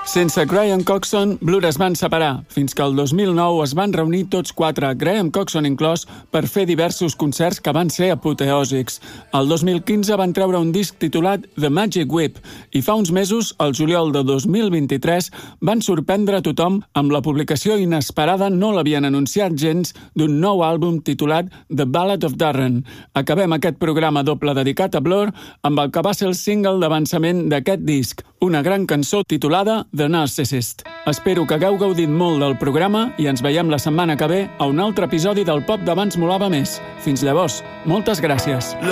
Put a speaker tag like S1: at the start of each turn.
S1: Sense Graham Coxon, Blur es van separar, fins que el 2009 es van reunir tots quatre, Graham Coxon inclòs, per fer diversos concerts que van ser apoteòsics. El 2015 van treure un disc titulat The Magic Whip i fa uns mesos, el juliol de 2023, van sorprendre tothom amb la publicació inesperada, no l'havien anunciat gens, d'un nou àlbum titulat The Ballad of Darren. Acabem aquest programa doble dedicat a Blur amb el que va ser el single d'avançament d'aquest disc, una gran cançó titulada The Narcissist. Espero que hagueu gaudit molt del programa i ens veiem la setmana que ve a un altre episodi del Pop d'Abans Molava Més. Fins llavors, moltes gràcies.